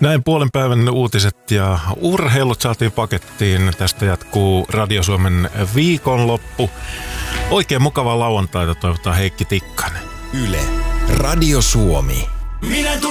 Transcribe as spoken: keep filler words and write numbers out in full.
Näin puolen päivän uutiset ja urheilut saatiin pakettiin. Tästä jatkuu Radio Suomen viikonloppu. Oikein mukavaa lauantaita toivottaa Heikki Tikkanen. Yle, Radio Suomi. Minä